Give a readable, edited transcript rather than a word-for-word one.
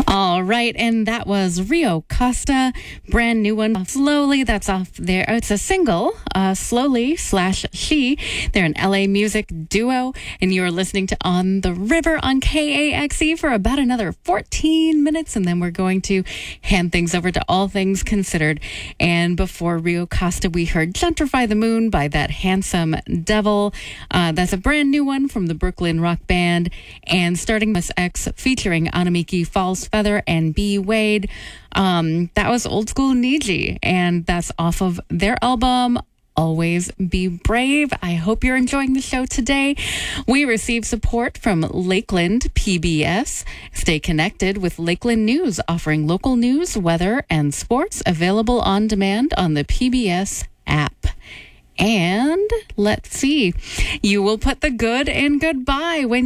All right, and that was Rio Costa, brand new one, Slowly. That's off there. It's a single, Slowly/She. They're an LA music duo, and you're listening to On the River on KAXE for about another 14 minutes, and then we're going to hand things over to All Things Considered. And before Rio Costa, we heard Gentrify the Moon by That Handsome Devil. That's a brand new one from the Brooklyn rock band. And starting Miss X featuring Anamiki Falls Feather and B. Wade. That was Old School Niji, and that's off of their album Always Be Brave. I hope you're enjoying the show today. We receive support from Lakeland PBS. Stay connected with Lakeland News, offering local news, weather, and sports available on demand on the PBS app. And let's see, you will put the good in goodbye when